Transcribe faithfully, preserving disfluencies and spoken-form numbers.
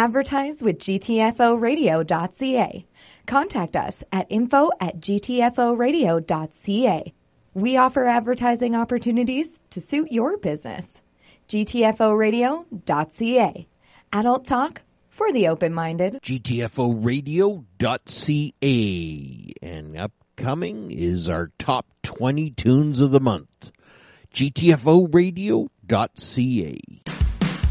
Advertise with G T F O radio dot C A. Contact us at info at G T F O radio dot C A. We offer advertising opportunities to suit your business. G T F O radio dot C A. Adult talk for the open-minded. G T F O radio dot C A. And upcoming is our top twenty tunes of the month. G T F O radio dot C A.